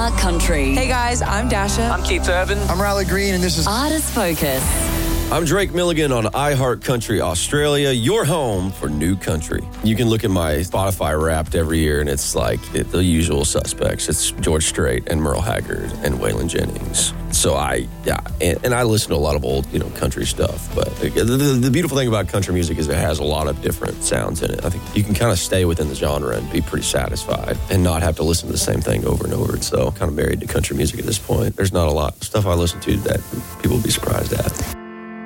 iHeart Country. Hey guys, I'm Dasha. I'm Keith Urban. I'm Riley Green, and this is Artist Focus. I'm Drake Milligan on iHeart Country Australia, your home for new country. You can look at my Spotify Wrapped every year, and it's like the usual suspects. It's George Strait and Merle Haggard and Waylon Jennings. So I listen to a lot of old, country stuff. But the beautiful thing about country music is it has a lot of different sounds in it. I think you can kind of stay within the genre and be pretty satisfied and not have to listen to the same thing over and over. So I'm kind of married to country music at this point. There's not a lot of stuff I listen to that people would be surprised at.